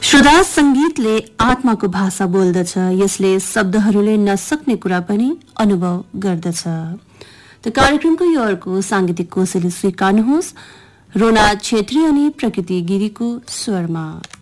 श्रोता, संगीतले आत्माको भाषा बोल्दछ। यसले शब्दहरूले नसक्ने कुरा पनि अनुभव गर्दछ। त कार्यक्रमको यो अर्को सांगीतिक कोसेली स्वीकार्नुहोस्, रोना छेत्री अनि प्रकृति गिरीको स्वरमा।